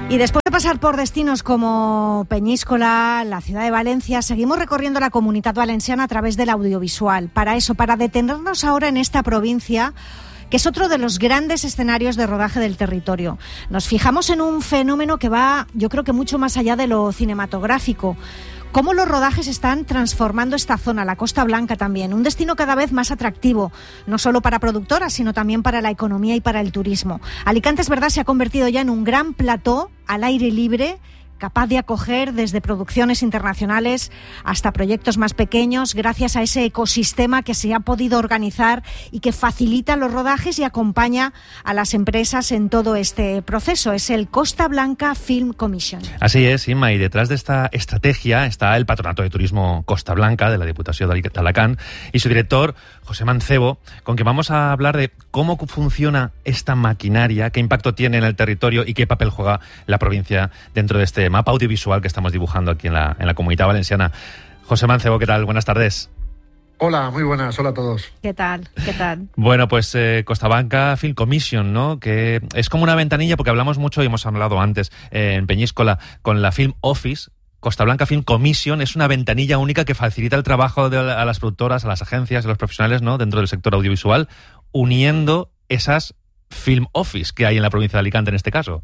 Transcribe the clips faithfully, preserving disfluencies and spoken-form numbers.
Y después de pasar por destinos como Peñíscola, la ciudad de Valencia, seguimos recorriendo la Comunitat Valenciana a través del audiovisual. Para eso, para detenernos ahora en esta provincia, que es otro de los grandes escenarios de rodaje del territorio. Nos fijamos en un fenómeno que va, yo creo que mucho más allá de lo cinematográfico. Cómo los rodajes están transformando esta zona, la Costa Blanca también, un destino cada vez más atractivo, no solo para productoras, sino también para la economía y para el turismo. Alicante, es verdad, se ha convertido ya en un gran plató al aire libre, capaz de acoger desde producciones internacionales hasta proyectos más pequeños, gracias a ese ecosistema que se ha podido organizar y que facilita los rodajes y acompaña a las empresas en todo este proceso. Es el Costa Blanca Film Commission. Así es, Inma, y detrás de esta estrategia está el Patronato de Turismo Costa Blanca de la Diputación de Alacant y su director, José Mancebo, con quien vamos a hablar de cómo funciona esta maquinaria, qué impacto tiene en el territorio y qué papel juega la provincia dentro de este mapa audiovisual que estamos dibujando aquí en la, en la Comunidad Valenciana. José Mancebo, ¿qué tal? Buenas tardes. Hola, muy buenas, hola a todos. ¿Qué tal? ¿Qué tal? Bueno, pues eh, Costa Blanca Film Commission, ¿no? Que es como una ventanilla, porque hablamos mucho y hemos hablado antes eh, en Peñíscola con la Film Office. Costa Blanca Film Commission es una ventanilla única que facilita el trabajo de, a las productoras, a las agencias, a los profesionales, ¿no? Dentro del sector audiovisual, uniendo esas Film Office que hay en la provincia de Alicante en este caso.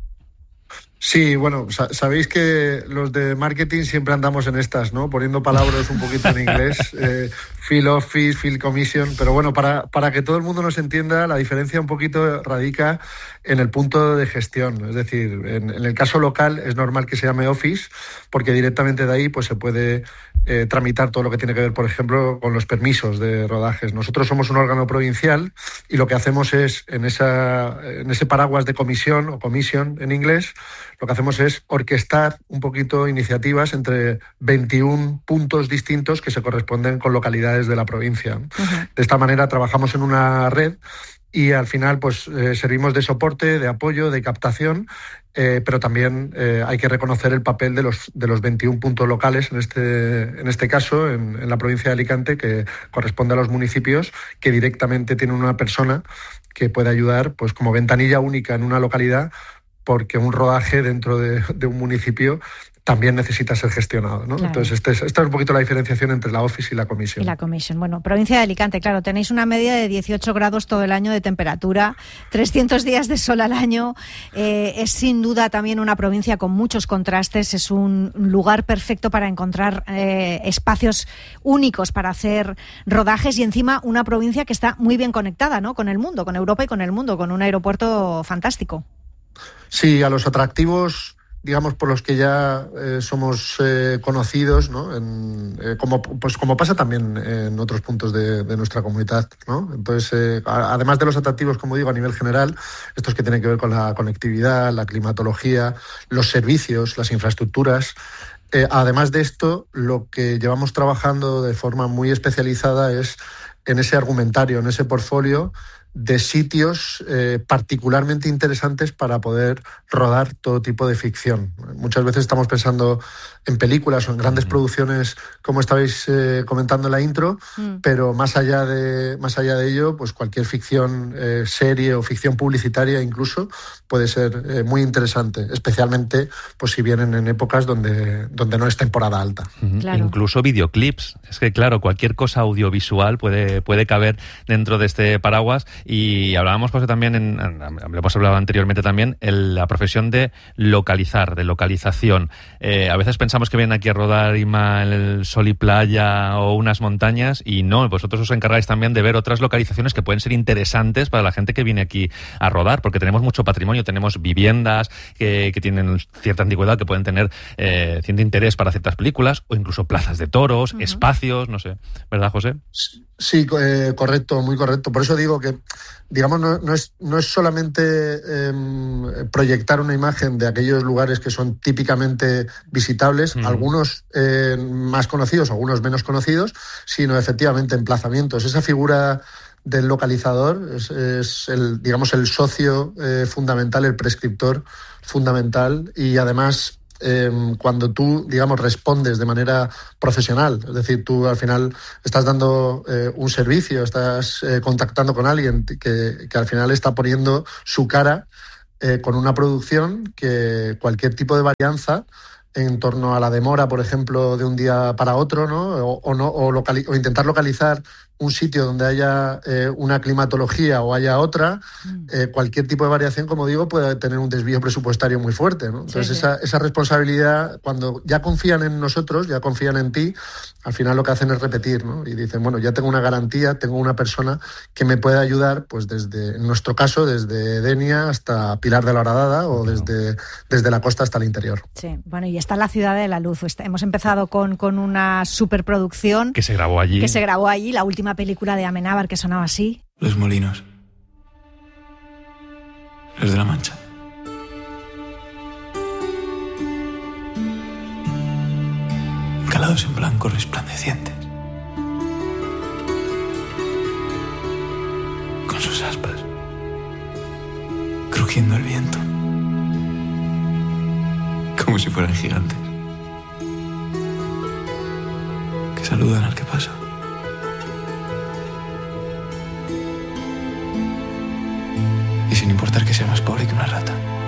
Sí, bueno, sabéis que los de marketing siempre andamos en estas, ¿no? Poniendo palabras un poquito en inglés, eh, Film Office, Film Commission, pero bueno, para, para que todo el mundo nos entienda, la diferencia un poquito radica en el punto de gestión. Es decir, en, en el caso local es normal que se llame Office, porque directamente de ahí pues se puede eh, tramitar todo lo que tiene que ver, por ejemplo, con los permisos de rodajes. Nosotros somos un órgano provincial y lo que hacemos es, en, esa, en ese paraguas de comisión o commission en inglés, lo que hacemos es orquestar un poquito iniciativas entre veintiún puntos distintos que se corresponden con localidades de la provincia. Uh-huh. De esta manera trabajamos en una red y al final pues eh, servimos de soporte, de apoyo, de captación, eh, pero también eh, hay que reconocer el papel de los de los veintiún puntos locales, en este en este caso, en, en la provincia de Alicante, que corresponde a los municipios, que directamente tienen una persona que puede ayudar pues como ventanilla única en una localidad, porque un rodaje dentro de, de un municipio también necesita ser gestionado, ¿no? Claro. Entonces, este es, esta es un poquito la diferenciación entre la Office y la Comisión. Y la Comisión. Bueno, provincia de Alicante, claro, tenéis una media de dieciocho grados todo el año de temperatura, trescientos días de sol al año. Eh, es sin duda también una provincia con muchos contrastes. Es un lugar perfecto para encontrar eh, espacios únicos para hacer rodajes y encima una provincia que está muy bien conectada, ¿no? Con el mundo, con Europa y con el mundo, con un aeropuerto fantástico. Sí, a los atractivos, digamos, por los que ya eh, somos eh, conocidos, ¿no? En, eh, como, pues como pasa también en otros puntos de, de nuestra comunidad, ¿no? Entonces, eh, a, además de los atractivos, como digo, a nivel general, estos que tienen que ver con la conectividad, la climatología, los servicios, las infraestructuras. Eh, además de esto, lo que llevamos trabajando de forma muy especializada es en ese argumentario, en ese portfolio de sitios eh, particularmente interesantes para poder rodar todo tipo de ficción. Muchas veces estamos pensando en películas o en grandes mm. producciones, como estabais eh, comentando en la intro, mm. pero más allá de más allá de ello, pues cualquier ficción, eh, serie o ficción publicitaria incluso puede ser eh, muy interesante, especialmente pues si vienen en épocas donde, donde no es temporada alta. Mm-hmm. Claro. Incluso videoclips. Es que claro, cualquier cosa audiovisual puede, puede caber dentro de este paraguas. Y hablábamos pues, también, en, lo hemos hablado anteriormente también, en la profesión de localizar, de localización. Eh, a veces pensamos que vienen aquí a rodar Ima, el sol y playa o unas montañas, y no, vosotros os encargáis también de ver otras localizaciones que pueden ser interesantes para la gente que viene aquí a rodar, porque tenemos mucho patrimonio, tenemos viviendas que, que tienen cierta antigüedad, que pueden tener eh, cierto interés para ciertas películas, o incluso plazas de toros, uh-huh. espacios, no sé, ¿verdad, José? Sí, eh, correcto, muy correcto. Por eso digo que, digamos, no, no, es, no es solamente eh, proyectar una imagen de aquellos lugares que son típicamente visitables, mm. algunos eh, más conocidos, algunos menos conocidos, sino efectivamente emplazamientos. Esa figura del localizador es, es el, digamos, el socio eh, fundamental, el prescriptor fundamental, y además Eh, cuando tú, digamos, respondes de manera profesional, es decir, tú al final estás dando eh, un servicio, estás eh, contactando con alguien que, que al final está poniendo su cara eh, con una producción que cualquier tipo de varianza en torno a la demora, por ejemplo, de un día para otro, ¿no? O, o, no, o, locali- o intentar localizar un sitio donde haya eh, una climatología o haya otra, eh, cualquier tipo de variación, como digo, puede tener un desvío presupuestario muy fuerte, ¿no? Entonces, sí, sí. Esa, esa responsabilidad, cuando ya confían en nosotros, ya confían en ti, al final lo que hacen es repetir, ¿no? Y dicen, bueno, ya tengo una garantía, tengo una persona que me puede ayudar, pues desde, en nuestro caso, desde Denia hasta Pilar de la Horadada o no. desde, desde la costa hasta el interior. Sí, bueno, y está la Ciudad de la Luz. Hemos empezado con, con una superproducción. Que se grabó allí. Que se grabó allí, la última película de Amenábar que sonaba así. Los molinos. Los de la Mancha. Calados en blanco resplandecientes. Con sus aspas. Crujiendo el viento. Como si fueran gigantes. Que saludan al que pasa. Y sin importar que sea más pobre que una rata.